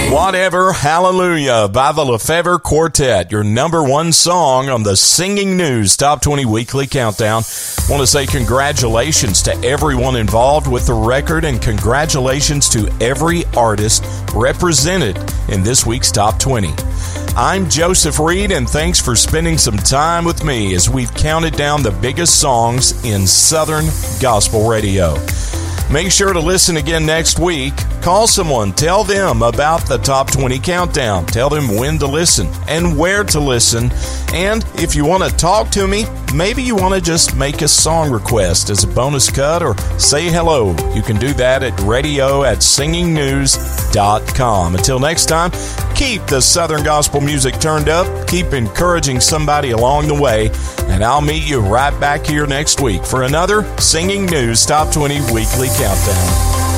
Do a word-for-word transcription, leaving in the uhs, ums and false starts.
Whatever Hallelujah by the Lefevre Quartet, your number one song on the Singing News Top twenty Weekly Countdown. I want to say congratulations to everyone involved with the record and congratulations to every artist represented in this week's Top twenty. I'm Joseph Reed, and thanks for spending some time with me as we've counted down the biggest songs in Southern Gospel Radio. Make sure to listen again next week. Call someone. Tell them about the Top twenty Countdown. Tell them when to listen and where to listen. And if you want to talk to me, maybe you want to just make a song request as a bonus cut or say hello. You can do that at radio at singing news dot com. Until next time, keep the Southern Gospel music turned up. Keep encouraging somebody along the way. And I'll meet you right back here next week for another Singing News Top twenty Weekly Countdown.